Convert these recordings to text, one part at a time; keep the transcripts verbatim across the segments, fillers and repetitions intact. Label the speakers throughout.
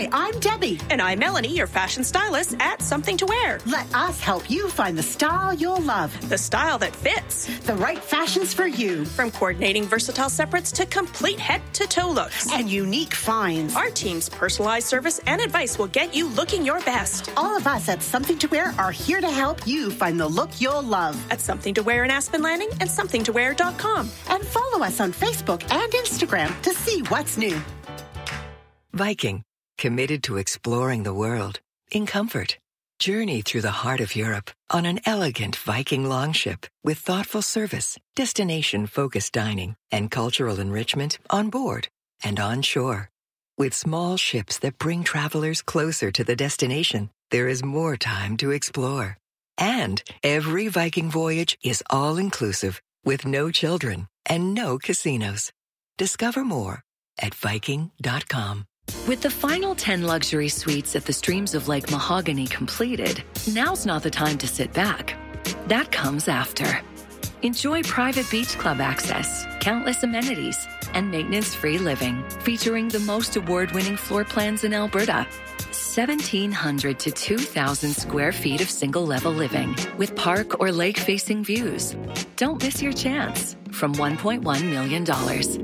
Speaker 1: Hi, I'm Debbie.
Speaker 2: And I'm Melanie, your fashion stylist at Something to Wear.
Speaker 1: Let us help you find the style you'll love.
Speaker 2: The style that fits.
Speaker 1: The right fashions for you.
Speaker 2: From coordinating versatile separates to complete head-to-toe looks.
Speaker 1: And unique finds.
Speaker 2: Our team's personalized service and advice will get you looking your best.
Speaker 1: All of us at Something to Wear are here to help you find the look you'll love.
Speaker 2: At Something to Wear in Aspen Landing and something to wear dot com.
Speaker 1: And follow us on Facebook and Instagram to see what's new.
Speaker 3: Viking, committed to exploring the world in comfort. Journey through the heart of Europe on an elegant Viking longship with thoughtful service, destination-focused dining, and cultural enrichment on board and on shore. With small ships that bring travelers closer to the destination, there is more time to explore. And every Viking voyage is all-inclusive with no children and no casinos. Discover more at Viking dot com.
Speaker 4: With the final ten luxury suites at the Streams of Lake Mahogany completed, now's not the time to sit back. That comes after. Enjoy private beach club access, countless amenities, and maintenance-free living, featuring the most award-winning floor plans in Alberta. seventeen hundred to two thousand square feet of single-level living with park or lake-facing views. Don't miss your chance from one point one million dollars.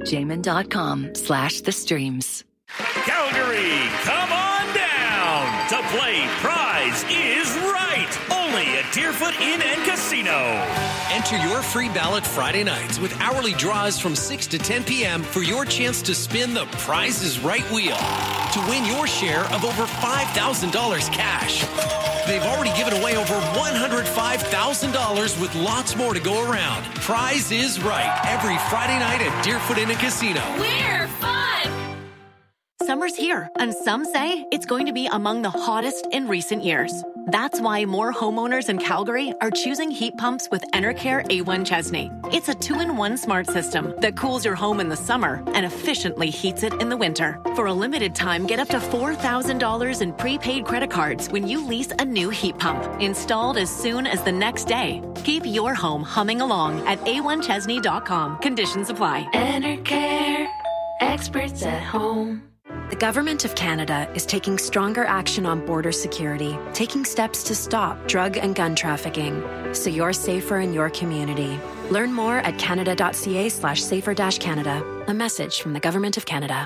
Speaker 4: Jamin.com slash the streams.
Speaker 5: Calgary, come on down to play Prize is Right, only at Deerfoot Inn and Casino.
Speaker 6: Enter your free ballot Friday nights with hourly draws from six to ten p.m. for your chance to spin the Prize is Right wheel to win your share of over five thousand dollars cash. They've already given away over one hundred five thousand dollars with lots more to go around. Prize is Right every Friday night at Deerfoot Inn and Casino.
Speaker 7: We're fun! Summer's here, and some say it's going to be among the hottest in recent years. That's why more homeowners in Calgary are choosing heat pumps with Enercare A one Chesney. It's a two-in-one smart system that cools your home in the summer and efficiently heats it in the winter. For a limited time, get up to four thousand dollars in prepaid credit cards when you lease a new heat pump, installed as soon as the next day. Keep your home humming along at A one Chesney dot com. Conditions apply.
Speaker 8: Enercare, experts at home.
Speaker 9: The Government of Canada is taking stronger action on border security, taking steps to stop drug and gun trafficking, so you're safer in your community. Learn more at canada.ca slash safer dash Canada. A message from the Government of Canada.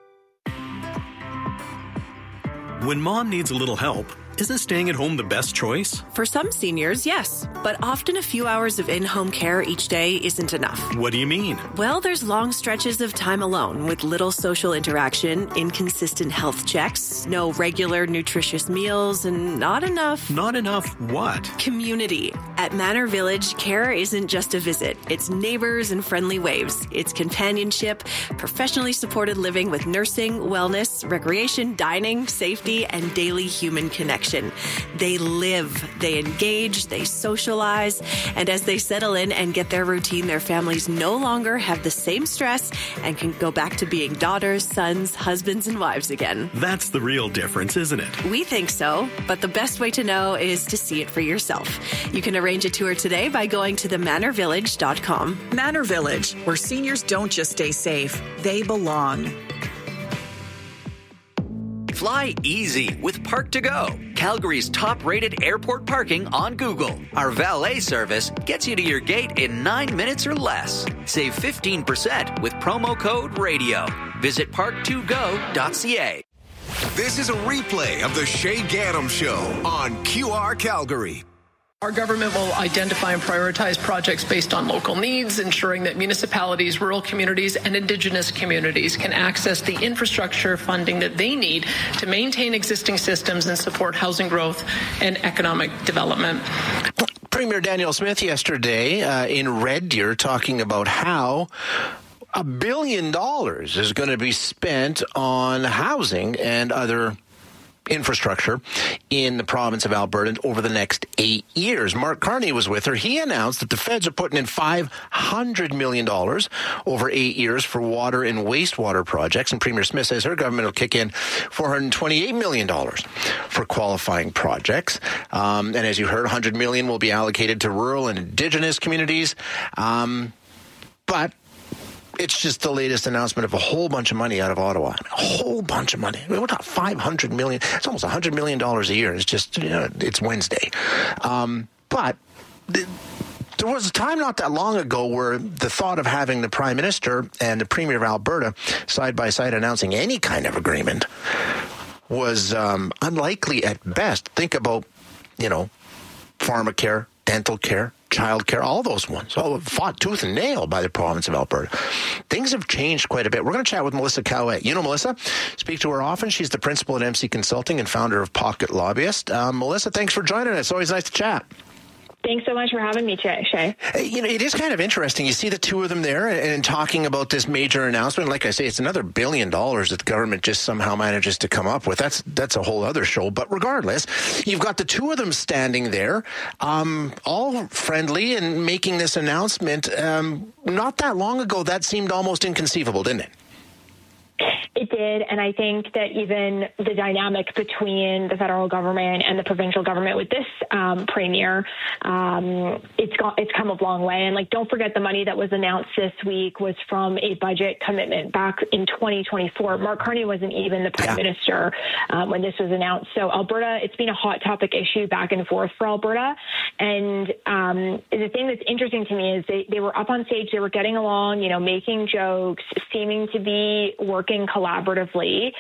Speaker 10: When mom needs a little help, isn't staying at home the best choice?
Speaker 11: For some seniors, yes. But often a few hours of in-home care each day isn't enough.
Speaker 10: What do you mean?
Speaker 11: Well, there's long stretches of time alone with little social interaction, inconsistent health checks, no regular nutritious meals, and not enough...
Speaker 10: Not enough what?
Speaker 11: Community. At Manor Village, care isn't just a visit. It's neighbors and friendly waves. It's companionship, professionally supported living with nursing, wellness, recreation, dining, safety, and daily human connection. They live, they engage, they socialize, and as they settle in and get their routine, their families no longer have the same stress and can go back to being daughters, sons, husbands, and wives again.
Speaker 10: That's the real difference, isn't it?
Speaker 11: We think so, but the best way to know is to see it for yourself. You can arrange a tour today by going to the manor village dot com.
Speaker 12: Manor Village, where seniors don't just stay safe, they belong.
Speaker 13: Fly easy with Park to Go, Calgary's top-rated airport parking on Google. Our valet service gets you to your gate in nine minutes or less. Save fifteen percent with promo code RADIO. Visit park to go dot c a.
Speaker 14: This is a replay of the Shay Gaddam Show on Q R Calgary.
Speaker 15: Our government will identify and prioritize projects based on local needs, ensuring that municipalities, rural communities, and Indigenous communities can access the infrastructure funding that they need to maintain existing systems and support housing growth and economic development.
Speaker 16: Premier Danielle Smith yesterday uh, in Red Deer talking about how a billion dollars is going to be spent on housing and other infrastructure in the province of Alberta over the next eight years. Mark Carney was with her. He announced that the feds are putting in five hundred million dollars over eight years for water and wastewater projects. And Premier Smith says her government will kick in four hundred twenty-eight million dollars for qualifying projects. Um, and as you heard, one hundred million dollars will be allocated to rural and Indigenous communities. Um, but it's just the latest announcement of a whole bunch of money out of Ottawa. A whole bunch of money. We're talking five hundred million dollars. It's almost one hundred million dollars a year. It's just, you know, it's Wednesday. Um, but th- there was a time not that long ago where the thought of having the Prime Minister and the Premier of Alberta side by side announcing any kind of agreement was um, unlikely at best. Think about, you know, pharmacare, dental care, child care, all those ones, all fought tooth and nail by the province of Alberta. Things have changed quite a bit. We're going to chat with Melissa Cowett. You know Melissa, speak to her often. She's the principal at M C Consulting and founder of Pocket Lobbyist. Um, Melissa, thanks for joining us. Always nice to chat.
Speaker 17: Thanks so much for having me, Shay.
Speaker 16: You know, it is kind of interesting. You see the two of them there and talking about this major announcement. Like I say, it's another billion dollars that the government just somehow manages to come up with. That's that's a whole other show. But regardless, you've got the two of them standing there, um, all friendly and making this announcement. Um, not that long ago, that seemed almost inconceivable, didn't it?
Speaker 17: It did, and I think that even the dynamic between the federal government and the provincial government with this um, premier, um, it's got, it's come a long way. And like, don't forget the money that was announced this week was from a budget commitment back in twenty twenty-four. Mark Carney wasn't even the prime yeah. minister um, when this was announced. So Alberta, it's been a hot topic issue back and forth for Alberta. And um, the thing that's interesting to me is they, they were up on stage, they were getting along, you know, making jokes, seeming to be working collaboratively.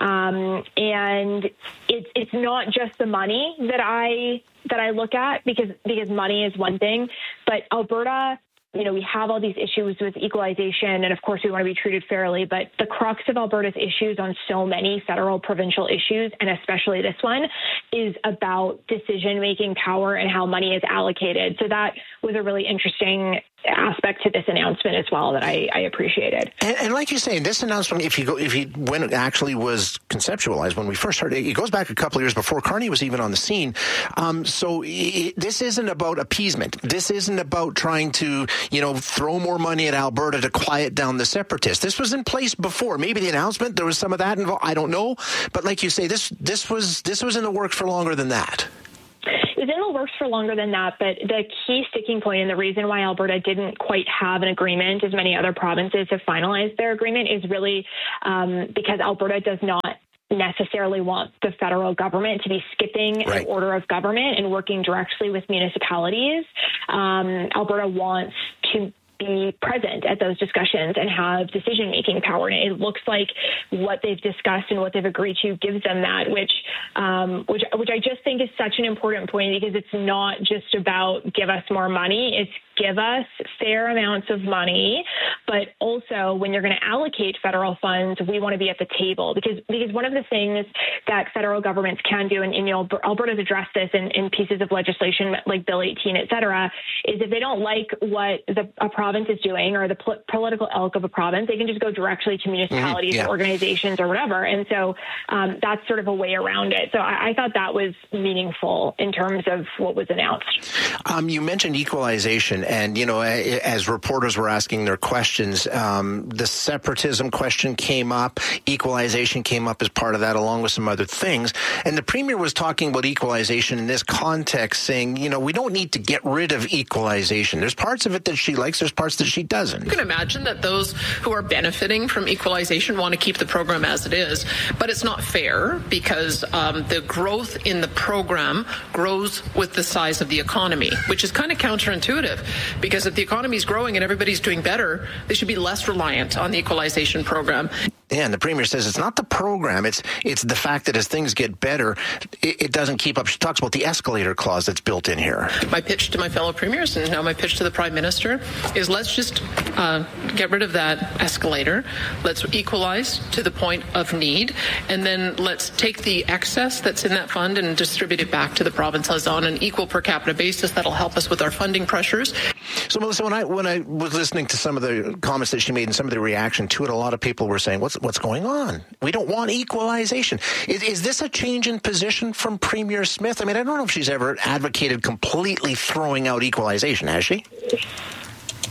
Speaker 17: Um, and it's it's not just the money that I that I look at, because because money is one thing, but Alberta, you know, we have all these issues with equalization, and of course we want to be treated fairly, but the crux of Alberta's issues on so many federal provincial issues, and especially this one, is about decision-making power and how money is allocated. So that was a really interesting aspect to this announcement as well that I, I appreciated.
Speaker 16: And, and like you say, this announcement, if you go, if you when it actually was conceptualized, when we first heard it, it goes back a couple of years before Carney was even on the scene. Um, so it, this isn't about appeasement. This isn't about trying to, you know, throw more money at Alberta to quiet down the separatists. This was in place before. Maybe the announcement, there was some of that involved. I don't know. But like you say, this this was this was in the works for longer than that.
Speaker 17: It was in the works for longer than that, but the key sticking point and the reason why Alberta didn't quite have an agreement, as many other provinces have finalized their agreement, is really um, because Alberta does not necessarily want the federal government to be skipping right. an order of government and working directly with municipalities. Um, Alberta wants to be present at those discussions and have decision-making power. And it looks like what they've discussed and what they've agreed to gives them that, which, um, which, which I just think is such an important point, because it's not just about give us more money. It's give us fair amounts of money, but also when you're going to allocate federal funds, we want to be at the table, because because one of the things that federal governments can do, and, and you know, Alberta's addressed this in, in pieces of legislation like Bill eighteen, et cetera, is if they don't like what the, a province is doing or the pol- political ilk of a province, they can just go directly to municipalities mm-hmm. yeah. or organizations or whatever. And so um, that's sort of a way around it. So I, I thought that was meaningful in terms of what was announced.
Speaker 16: Um, you mentioned equalization. And, you know, as reporters were asking their questions, um, the separatism question came up. Equalization came up as part of that, along with some other things. And the Premier was talking about equalization in this context, saying, you know, we don't need to get rid of equalization. There's parts of it that she likes. There's parts that she doesn't.
Speaker 15: You can imagine that those who are benefiting from equalization want to keep the program as it is. But it's not fair, because um, the growth in the program grows with the size of the economy, which is kind of counterintuitive. Because if the economy is growing and everybody's doing better, they should be less reliant on the equalization program.
Speaker 16: Yeah, and the Premier says it's not the program, it's it's the fact that as things get better, it, it doesn't keep up. She talks about the escalator clause that's built in here.
Speaker 15: My pitch to my fellow premiers, and now my pitch to the Prime Minister, is let's just uh, get rid of that escalator. Let's equalize to the point of need, and then let's take the excess that's in that fund and distribute it back to the provinces on an equal per capita basis. That'll help us with our funding pressures.
Speaker 16: So, Melissa, when I when I was listening to some of the comments that she made and some of the reaction to it, a lot of people were saying, "What's what's going on? We don't want equalization." Is, is this a change in position from Premier Smith? I mean, I don't know if she's ever advocated completely throwing out equalization, has she?
Speaker 17: I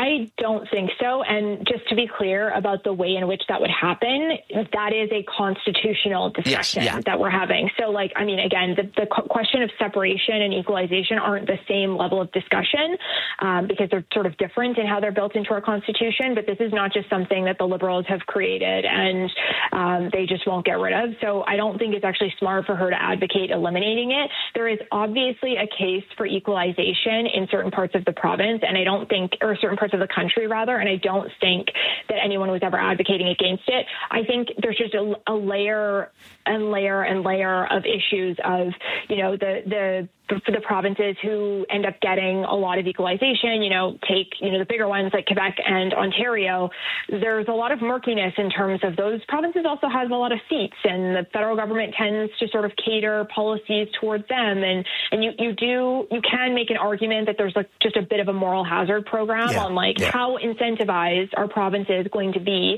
Speaker 17: I don't think so. And just to be clear about the way in which that would happen, that is a constitutional discussion
Speaker 16: yes, yeah.
Speaker 17: that we're having. So, like, I mean, again, the, the question of separation and equalization aren't the same level of discussion um, because they're sort of different in how they're built into our Constitution. But this is not just something that the Liberals have created and um, they just won't get rid of. So I don't think it's actually smart for her to advocate eliminating it. There is obviously a case for equalization in certain parts of the province, and I don't think, or certain parts of the country rather, and I don't think that anyone was ever advocating against it. I think there's just a, a layer and layer and layer of issues of, you know, the the for the provinces who end up getting a lot of equalization, you know, take, you know, the bigger ones like Quebec and Ontario, there's a lot of murkiness in terms of those provinces also have a lot of seats, and the federal government tends to sort of cater policies towards them. And, and you, you do, you can make an argument that there's like just a bit of a moral hazard program yeah, on like yeah. how incentivized are provinces going to be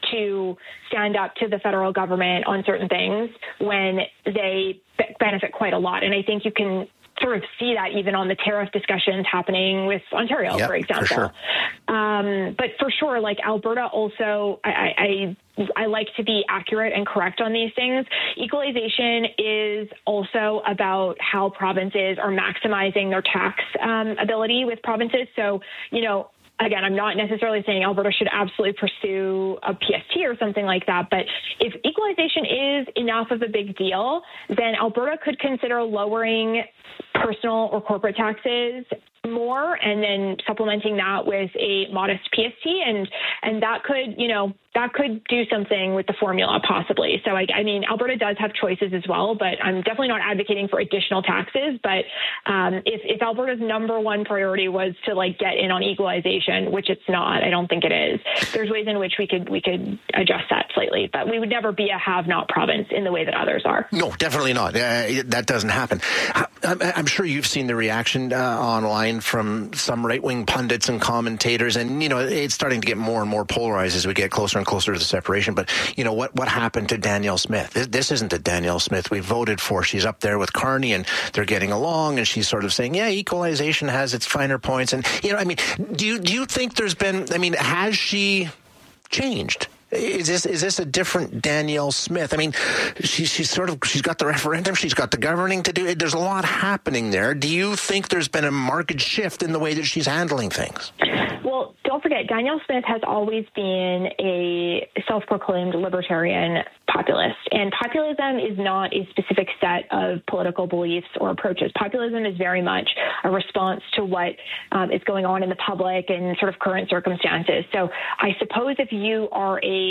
Speaker 17: to stand up to the federal government on certain things when they benefit quite a lot. And I think you can sort of see that even on the tariff discussions happening with Ontario, yep, for example. For sure. Um, but for sure, like Alberta also, I, I, I like to be accurate and correct on these things. Equalization is also about how provinces are maximizing their tax um, ability with provinces. So, you know, again, I'm not necessarily saying Alberta should absolutely pursue a P S T or something like that, but if equalization is enough of a big deal, then Alberta could consider lowering personal or corporate taxes more and then supplementing that with a modest P S T, and and that could, you know, that could do something with the formula possibly. So I, I mean, Alberta does have choices as well, but I'm definitely not advocating for additional taxes. But um, if, if Alberta's number one priority was to like get in on equalization, which it's not, I don't think it is, there's ways in which we could we could adjust that slightly. But we would never be a have-not province in the way that others are.
Speaker 16: No, definitely not. Uh, that doesn't happen. I'm, I'm sure you've seen the reaction uh, online from some right-wing pundits and commentators, and you know it's starting to get more and more polarized as we get closer and closer to the separation. But you know what what happened to Danielle Smith? This, this isn't the Danielle Smith we voted for. She's up there with Carney, and they're getting along, and she's sort of saying, "Yeah, equalization has its finer points." And you know, I mean, do you do you think there's been? I mean, has she changed? Is this is this a different Danielle Smith? I mean, she's she's sort of she's got the referendum, she's got the governing to do. There's a lot happening there. Do you think there's been a marked shift in the way that she's handling things?
Speaker 17: Well, don't forget, Danielle Smith has always been a self-proclaimed libertarian populist, and populism is not a specific set of political beliefs or approaches. Populism is very much a response to what um, is going on in the public and sort of current circumstances. So I suppose if you are a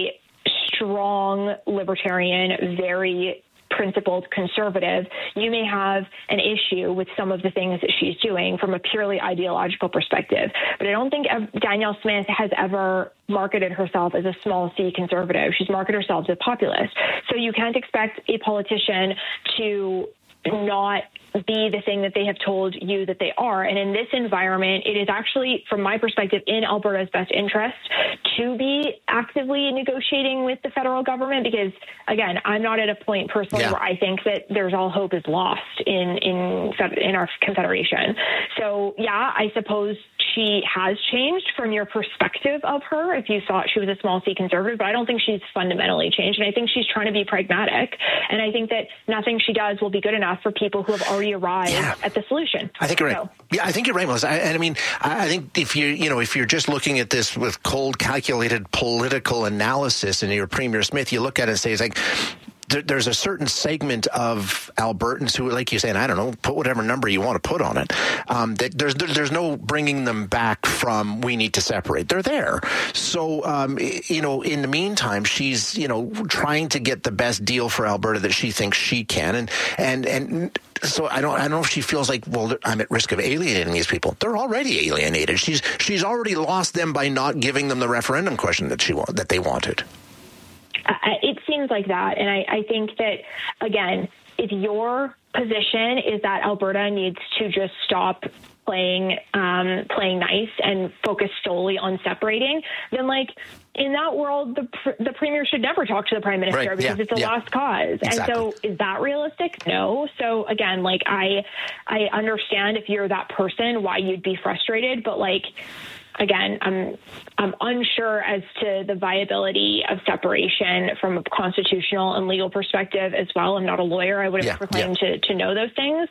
Speaker 17: strong libertarian, very principled conservative, you may have an issue with some of the things that she's doing from a purely ideological perspective. But I don't think Danielle Smith has ever marketed herself as a small c conservative. She's marketed herself as a populist. So you can't expect a politician to not be the thing that they have told you that they are. And in this environment, it is actually, from my perspective, in Alberta's best interest to be actively negotiating with the federal government, because, again, I'm not at a point personally yeah. where I think that there's all hope is lost in, in, in our confederation. So, yeah, I suppose she has changed from your perspective of her if you thought she was a small c conservative, but I don't think she's fundamentally changed. And I think she's trying to be pragmatic. And I think that nothing she does will be good enough for people who have already arrived yeah. at the solution.
Speaker 16: I think you're right.
Speaker 17: So.
Speaker 16: Yeah, I think you're right, Melissa. I, and I mean, I think if you, you know, if you're just looking at this with cold, calculated political analysis and you're Premier Smith, you look at it and say, it's like, there's a certain segment of Albertans who, like you say, and I don't know, put whatever number you want to put on it, um, that there's there's no bringing them back from we need to separate. They're there. So, um, you know, in the meantime, she's, you know, trying to get the best deal for Alberta that she thinks she can. And, and, and, so I don't I don't know if she feels like, well, I'm at risk of alienating these people. They're already alienated. She's she's already lost them by not giving them the referendum question that she that they wanted.
Speaker 17: Uh, it seems like that. And I, I think that, again, if your position is that Alberta needs to just stop playing um, playing nice and focus solely on separating, then, like, in that world, the the premier should never talk to the prime minister right. because yeah. it's a yeah. lost cause. Exactly. And so is that realistic? No. So, again, like, I I understand if you're that person why you'd be frustrated, but, like, again, I'm I'm unsure as to the viability of separation from a constitutional and legal perspective as well. I'm not a lawyer. I would have
Speaker 16: Yeah,
Speaker 17: proclaimed to, to know those things.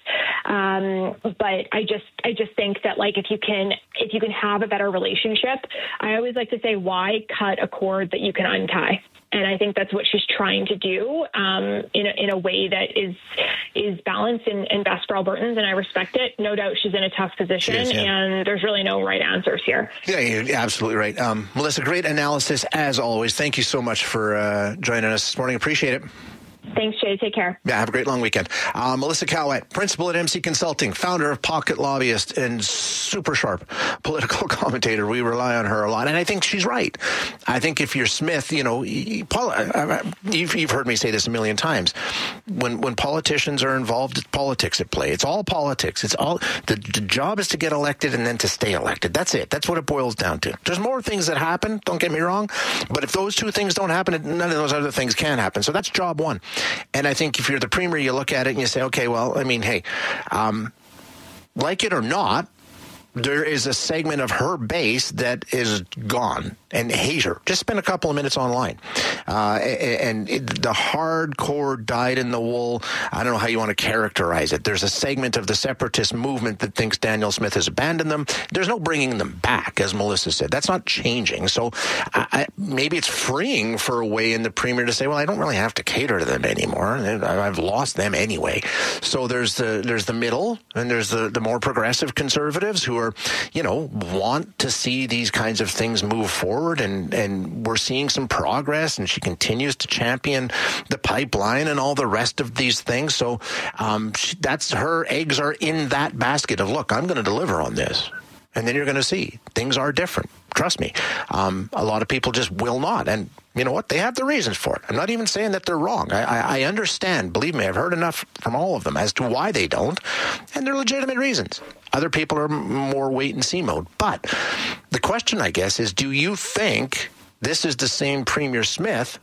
Speaker 17: Um, but I just I just think that, like, if you can if you can have a better relationship, I always like to say, why cut a cord that you can untie? And I think that's what she's trying to do um, in, a, in a way that is is balanced and, and best for Albertans, and I respect it. No doubt she's in a tough position,
Speaker 16: is, yeah.
Speaker 17: and there's really no right answers here.
Speaker 16: Yeah, you're absolutely right. Um, Melissa, great analysis as always. Thank you so much for uh, joining us this morning. Appreciate it.
Speaker 17: Thanks, Jay. Take care.
Speaker 16: Yeah, have a great long weekend. Uh, Melissa Cowett, principal at M C Consulting, founder of Pocket Lobbyist, and super sharp political commentator. We rely on her a lot, and I think she's right. I think if you're Smith, you know, Paul, you've, you've heard me say this a million times. When when politicians are involved, it's politics at play. It's all politics. It's all the, the job is to get elected and then to stay elected. That's it. That's what it boils down to. There's more things that happen. Don't get me wrong, but if those two things don't happen, none of those other things can happen. So that's job one. And I think if you're the premier, you look at it and you say, okay, well, I mean, hey, um, like it or not, there is a segment of her base that is gone and hate her. Just spend a couple of minutes online. Uh, and it, the hardcore dyed-in-the-wool, I don't know how you want to characterize it. There's a segment of the separatist movement that thinks Danielle Smith has abandoned them. There's no bringing them back, as Melissa said. That's not changing. So I, I, maybe it's freeing for a way in the premier to say, well, I don't really have to cater to them anymore. I've lost them anyway. So there's the there's the middle, and there's the, the more progressive conservatives who are, you know, want to see these kinds of things move forward, and, and we're seeing some progress, and she continues to champion the pipeline and all the rest of these things. So um, she, that's her eggs are in that basket of, look, I'm going to deliver on this. And then you're going to see things are different. Trust me. Um, a lot of people just will not. And you know what? They have the reasons for it. I'm not even saying that they're wrong. I, I, I understand. Believe me, I've heard enough from all of them as to why they don't. And they're legitimate reasons. Other people are more wait and see mode. But the question, I guess, is, do you think this is the same Premier Smith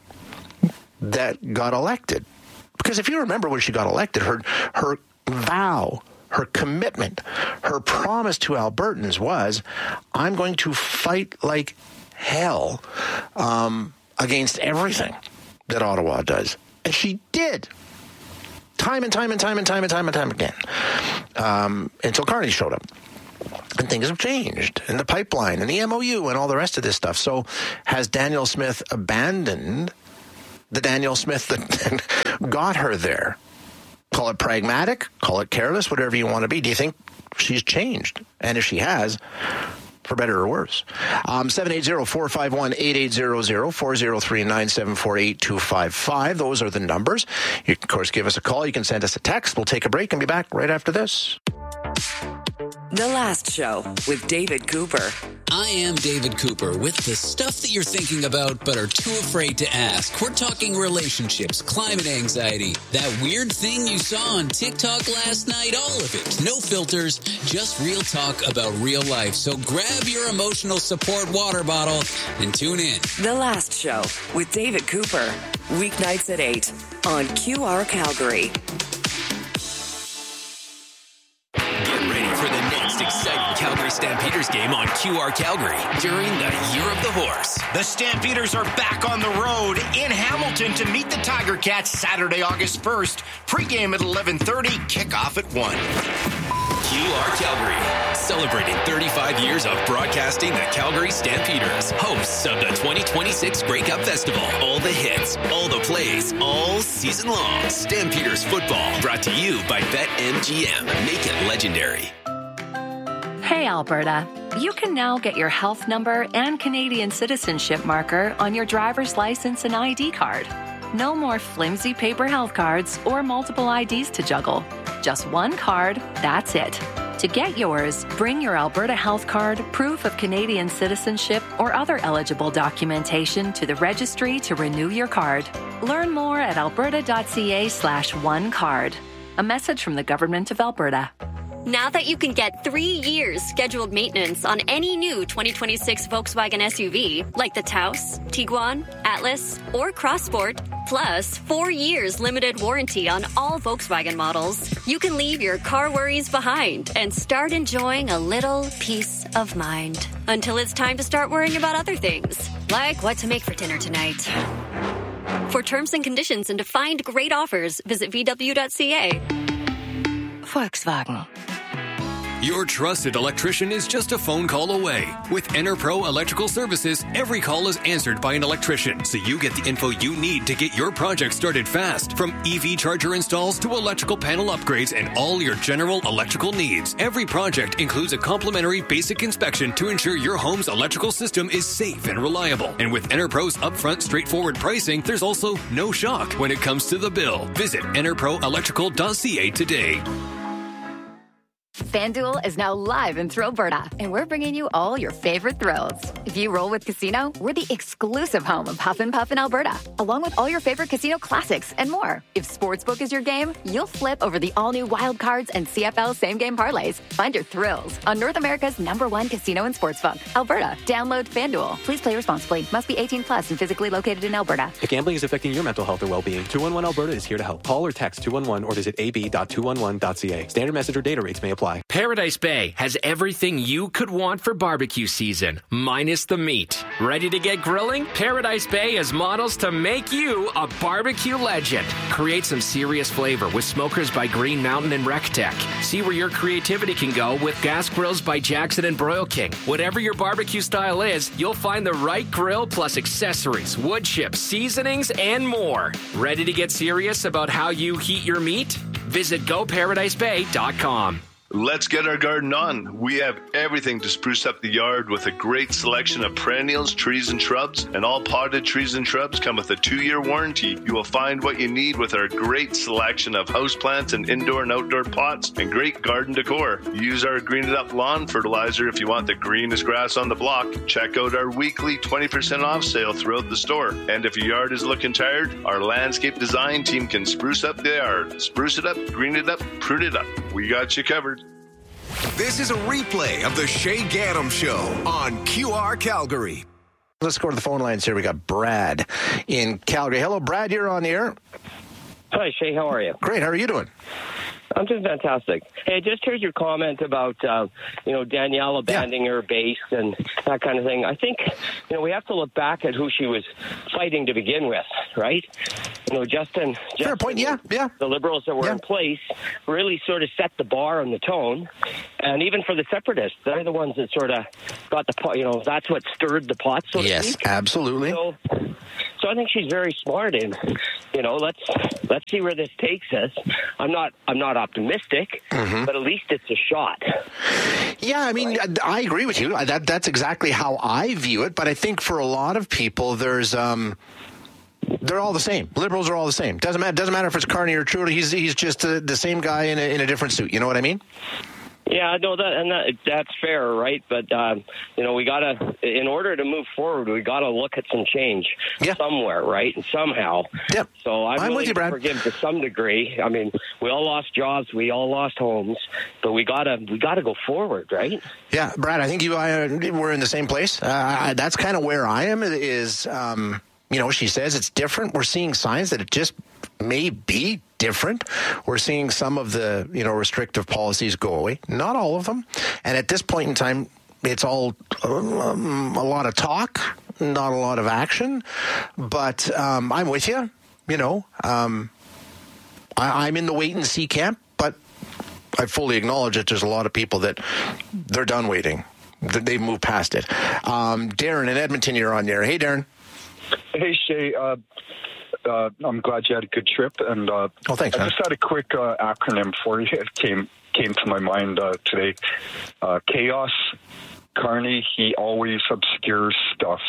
Speaker 16: that got elected? Because if you remember when she got elected, her her vow, her commitment, her promise to Albertans was, I'm going to fight like hell um, against everything that Ottawa does. And she did. Time and time and time and time and time and time again. Um, until Carney showed up. And things have changed. And the pipeline and the M O U and all the rest of this stuff. So has Danielle Smith abandoned the Danielle Smith that got her there? Call it pragmatic, call it careless, whatever you want to be. Do you think she's changed? And if she has, for better or worse. Um, seven eight zero, four five one, eight eight zero zero, four zero three, nine seven four, eight two five five. Those are the numbers. You can, of course, give us a call. You can send us a text. We'll take a break and be back right after this.
Speaker 3: The Last Show with David Cooper.
Speaker 18: I am David Cooper with the stuff that you're thinking about but are too afraid to ask. We're talking relationships, climate anxiety, that weird thing you saw on TikTok last night, all of it. No filters, just real talk about real life. So grab your emotional support water bottle and tune in.
Speaker 3: The Last Show with David Cooper. Weeknights at eight on Q R Calgary.
Speaker 6: Exciting Calgary Stampeders game on Q R Calgary during the Year of the Horse.
Speaker 19: The Stampeders are back on the road in Hamilton to meet the Tiger Cats Saturday, August first. Pre-game at eleven thirty, kickoff at one.
Speaker 6: Q R Calgary, celebrating thirty-five years of broadcasting the Calgary Stampeders, hosts of the twenty twenty-six Grey Cup Festival. All the hits, all the plays, all season long. Stampeders football, brought to you by BetMGM. Make it legendary.
Speaker 4: Hey, Alberta. You can now get your health number and Canadian citizenship marker on your driver's license and I D card. No more flimsy paper health cards or multiple I Ds to juggle. Just one card, that's it. To get yours, bring your Alberta Health Card, proof of Canadian citizenship, or other eligible documentation to the registry to renew your card. Learn more at alberta.ca slash one card. A message from the Government of Alberta.
Speaker 20: Now that you can get three years scheduled maintenance on any new twenty twenty-six Volkswagen S U V, like the Taos, Tiguan, Atlas, or Crossport, plus four years limited warranty on all Volkswagen models, you can leave your car worries behind and start enjoying a little peace of mind. Until it's time to start worrying about other things, like what to make for dinner tonight. For terms and conditions and to find great offers, visit V W dot C A.
Speaker 4: Volkswagen.
Speaker 6: Your trusted electrician is just a phone call away. With EnerPro Electrical Services, every call is answered by an electrician, so you get the info you need to get your project started fast. From E V charger installs to electrical panel upgrades and all your general electrical needs. Every project includes a complimentary basic inspection to ensure your home's electrical system is safe and reliable. And with EnerPro's upfront, straightforward pricing, there's also no shock when it comes to the bill. Visit ener pro electrical dot c a today.
Speaker 21: FanDuel is now live in Thrillberta, and we're bringing you all your favorite thrills. If you roll with Casino, we're the exclusive home of Puff and Puff in Alberta, along with all your favorite casino classics and more. If Sportsbook is your game, you'll flip over the all-new Wild Cards and C F L same-game parlays. Find your thrills on North America's number one casino and sportsbook, Alberta. Download FanDuel. Please play responsibly. Must be eighteen plus and physically located in Alberta.
Speaker 22: If gambling is affecting your mental health or well-being, two one one Alberta is here to help. Call or text two one one or visit a b dot two one one dot c a. Standard message or data rates may apply.
Speaker 23: Paradise Bay has everything you could want for barbecue season, minus the meat. Ready to get grilling? Paradise Bay has models to make you a barbecue legend. Create some serious flavor with smokers by Green Mountain and RecTech. See where your creativity can go with gas grills by Jackson and Broil King. Whatever your barbecue style is, you'll find the right grill plus accessories, wood chips, seasonings, and more. Ready to get serious about how you heat your meat? Visit go paradise bay dot com.
Speaker 24: Let's get our garden on. We have everything to spruce up the yard with a great selection of perennials, trees, and shrubs. And all potted trees and shrubs come with a two-year warranty. You will find what you need with our great selection of houseplants and indoor and outdoor pots and great garden decor. Use our Green It Up lawn fertilizer if you want the greenest grass on the block. Check out our weekly twenty percent off sale throughout the store. And if your yard is looking tired, our landscape design team can spruce up the yard. Spruce it up, green it up, prune it up. We got you covered.
Speaker 14: This is a replay of the Shay Gaddam Show on Q R Calgary.
Speaker 16: Let's go to the phone lines here. We got Brad in Calgary. Hello, Brad. You're on the air.
Speaker 25: Hi, Shay. How are you?
Speaker 16: Great. How are you doing?
Speaker 25: I'm doing fantastic. Hey, I just heard your comment about, uh, you know, Danielle abandoning yeah. her base and that kind of thing. I think, you know, we have to look back at who she was fighting to begin with, right? You know, Justin, Justin
Speaker 16: Fair point, yeah, yeah.
Speaker 25: The Liberals that were
Speaker 16: yeah.
Speaker 25: in place really sort of set the bar and the tone. And even for the Separatists, they're the ones that sort of got the pot, you know, that's what stirred the pot, so
Speaker 16: yes,
Speaker 25: to speak.
Speaker 16: Yes, absolutely.
Speaker 25: So, so I think she's very smart in, you know, let's let's see where this takes us. I'm not I'm not optimistic, mm-hmm. but at least it's a shot.
Speaker 16: Yeah, I mean, right? I, I agree with you. That that's exactly how I view it. But I think for a lot of people, there's um, they're all the same. Liberals are all the same. Doesn't matter. Doesn't matter if it's Carney or Trudeau. He's he's just a, the same guy in a, in a different suit. You know what I mean?
Speaker 25: Yeah, no, that and that, that's fair, right? But um, you know, we gotta, in order to move forward, we gotta look at some change yeah. somewhere, right? And somehow.
Speaker 16: Yep.
Speaker 25: So I'm,
Speaker 16: I'm
Speaker 25: willing
Speaker 16: with you, Brad.
Speaker 25: to forgive to some degree. I mean, we all lost jobs, we all lost homes, but we gotta, we gotta go forward, right?
Speaker 16: Yeah, Brad. I think you and I were in the same place. Uh, that's kind of where I am. Is um, you know, she says it's different. We're seeing signs that it just may be different. We're seeing some of the, you know, restrictive policies go away. Not all of them. And at this point in time, it's all um, a lot of talk, not a lot of action. But um, I'm with you. You know, um, I, I'm in the wait and see camp, but I fully acknowledge that there's a lot of people that they're done waiting. They've moved past it. Um, Darren in Edmonton, you're on there. Hey, Darren.
Speaker 26: Hey, Shay. Uh, uh, I'm glad you had a good trip. And uh,
Speaker 16: oh, thanks,
Speaker 26: I
Speaker 16: man.
Speaker 26: just had a quick uh, acronym for you. It came came to my mind uh, today. Uh, chaos. Carney, he always obscures stuff.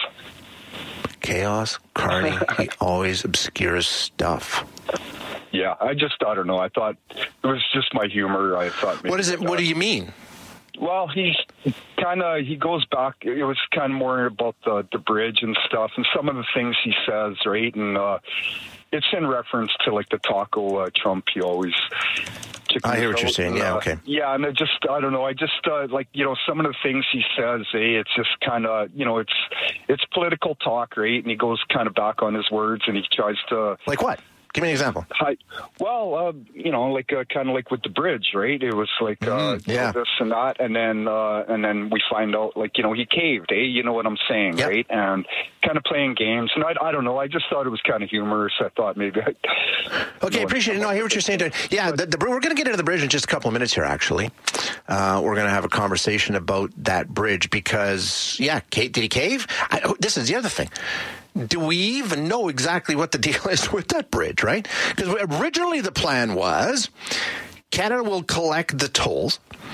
Speaker 16: Chaos. Carney, he always obscures stuff.
Speaker 26: Yeah, I just, I don't know. I thought it was just my humor. I thought. Maybe
Speaker 16: what is it? What do you mean?
Speaker 26: Well, he's kind of, he goes back, it was kind of more about the, the bridge and stuff and some of the things he says, right? And uh, it's in reference to like the taco uh, Trump, he always...
Speaker 16: I hear what you're saying. Yeah,
Speaker 26: uh,
Speaker 16: okay.
Speaker 26: Yeah, and I just, I don't know, I just, uh, like, you know, some of the things he says, eh, it's just kind of, you know, it's it's political talk, right? And he goes kind of back on his words and he tries to...
Speaker 16: Like what? Give me an example.
Speaker 26: Hi. Well, uh, you know, like uh, kind of like with the bridge, right? It was like uh,
Speaker 16: mm, yeah.
Speaker 26: this and that, and then uh, and then we find out, like, you know, he caved, eh? You know what I'm saying, yep. right? And kind of playing games. And I, I don't know. I just thought it was kind of humorous. I thought maybe. I,
Speaker 16: okay, appreciate it. No, I hear what you're saying. There. Yeah, the, the, we're going to get into the bridge in just a couple of minutes here. Actually, uh, we're going to have a conversation about that bridge because, yeah, Kate, did he cave? I, oh, this is the other thing. Do we even know exactly what the deal is with that bridge, right? Because originally the plan was Canada will collect the tolls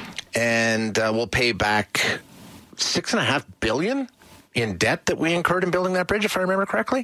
Speaker 16: and uh, we'll pay back six and a half billion in debt that we incurred in building that bridge, if I remember correctly.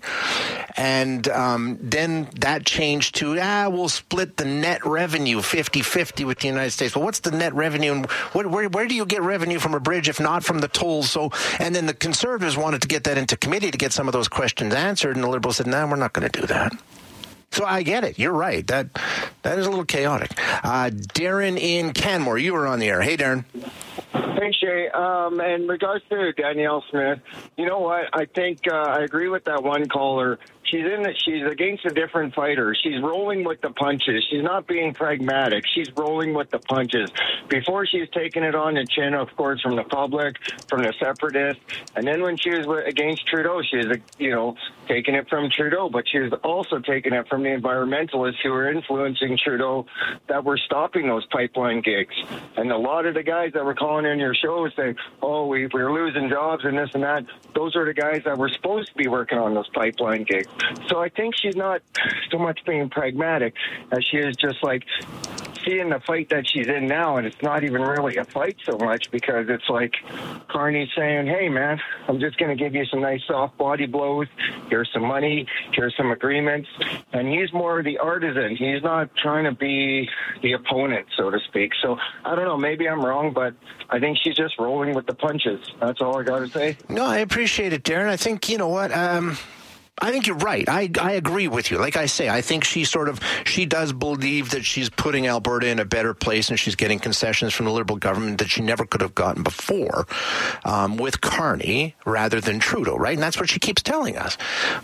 Speaker 16: And um, then that changed to, ah, we'll split the net revenue fifty-fifty with the United States. Well, what's the net revenue? And where, where, where do you get revenue from a bridge if not from the tolls? So, and then the Conservatives wanted to get that into committee to get some of those questions answered. And the Liberals said, no, nah, we're not going to do that. So I get it. You're right. That That is a little chaotic. Uh, Darren in Canmore, you were on the air. Hey, Darren.
Speaker 1: Thanks, Shay. Um, in regards to Danielle Smith, you know what? I think uh, I agree with that one caller. She's in the, she's against a different fighter. She's rolling with the punches. She's not being pragmatic. She's rolling with the punches. Before she's taking it on the chin, of course, from the public, from the separatists. And then when she was against Trudeau, she was, you know, taking it from Trudeau. But she was also taking it from the environmentalists who were influencing Trudeau that were stopping those pipeline gigs. And a lot of the guys that were calling in your show saying, oh, we, we're losing jobs and this and that, those are the guys that were supposed to be working on those pipeline gigs. So I think she's not so much being pragmatic as she is just like seeing the fight that she's in now, and it's not even really a fight so much because it's like Carney's saying, hey, man, I'm just going to give you some nice soft body blows. Here's some money. Here's some agreements. And he's more the artisan. He's not trying to be the opponent, so to speak. So I don't know. Maybe I'm wrong, but I think she's just rolling with the punches. That's all I got to say.
Speaker 16: No, I appreciate it, Darren. I think, you know what, um... I think you're right. I, I agree with you. Like I say, I think she sort of, she does believe that she's putting Alberta in a better place and she's getting concessions from the Liberal government that she never could have gotten before um, with Carney rather than Trudeau, right? And that's what she keeps telling us.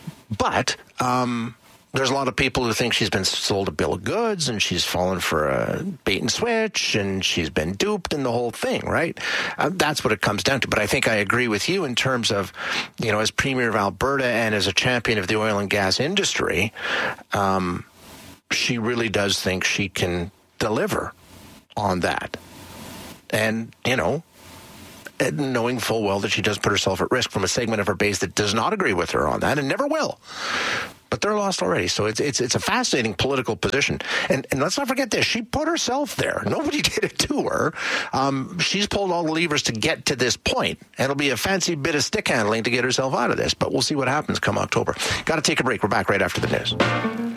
Speaker 16: But um, there's a lot of people who think she's been sold a bill of goods and she's fallen for a bait and switch and she's been duped and the whole thing, right? Uh, that's what it comes down to. But I think I agree with you in terms of, you know, as Premier of Alberta and as a champion of the oil and gas industry, um, she really does think she can deliver on that. And, you know, knowing full well that she does put herself at risk from a segment of her base that does not agree with her on that and never will. But they're lost already. So it's it's it's a fascinating political position. And and let's not forget this. She put herself there. Nobody did it to her. Um, she's pulled all the levers to get to this point. And it'll be a fancy bit of stick handling to get herself out of this. But we'll see what happens come October. Got to take a break. We're back right after the news.